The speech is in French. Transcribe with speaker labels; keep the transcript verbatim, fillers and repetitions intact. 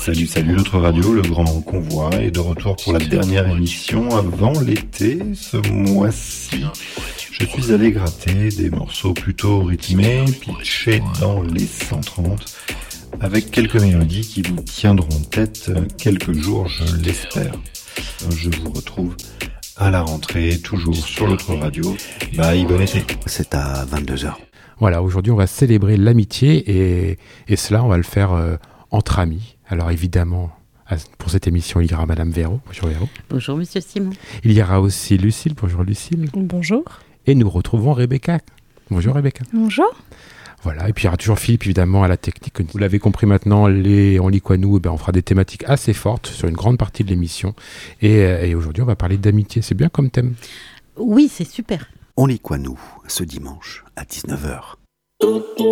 Speaker 1: Salut, salut notre radio, le grand convoi est de retour pour la dernière émission avant l'été ce mois-ci. Je suis allé gratter des morceaux plutôt rythmés, pitchés dans les cent trente, avec quelques mélodies qui vous tiendront tête quelques jours, je l'espère. Je vous retrouve à la rentrée, toujours sur l'autre radio. Bye, bon été.
Speaker 2: C'est à vingt-deux heures.
Speaker 3: Voilà, aujourd'hui on va célébrer l'amitié et, et cela on va le faire euh, entre amis. Alors évidemment, pour cette émission, il y aura Madame Véro. Bonjour Véro.
Speaker 4: Bonjour Monsieur Simon.
Speaker 3: Il y aura aussi Lucille. Bonjour Lucille.
Speaker 5: Bonjour.
Speaker 3: Et nous retrouvons Rebecca. Bonjour Rebecca.
Speaker 5: Bonjour.
Speaker 3: Voilà, et puis il y aura toujours Philippe évidemment à la technique. Vous l'avez compris maintenant, les On lit quoi nous, eh ben, on fera des thématiques assez fortes sur une grande partie de l'émission. Et, et aujourd'hui on va parler d'amitié, c'est bien comme thème.
Speaker 4: Oui, c'est super.
Speaker 2: On lit quoi nous, ce dimanche à dix-neuf heures.